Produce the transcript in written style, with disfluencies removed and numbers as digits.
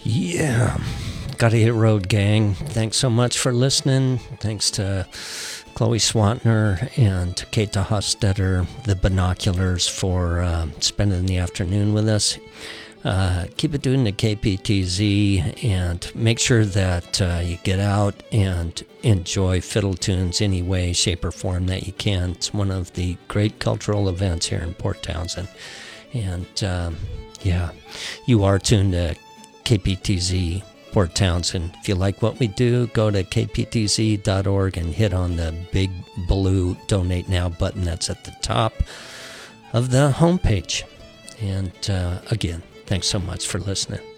Yeah. Gotta hit road, gang. Thanks so much for listening. Thanks to Chloe Swantner and Kata Hostetter, the Binoculars, for spending the afternoon with us. Keep it tuned to KPTZ and make sure that you get out and enjoy fiddle tunes any way, shape, or form that you can. It's one of the great cultural events here in Port Townsend. And you are tuned to KPTZ Port Townsend. If you like what we do, go to kptz.org and hit on the big blue Donate Now button that's at the top of the homepage. And again, thanks so much for listening.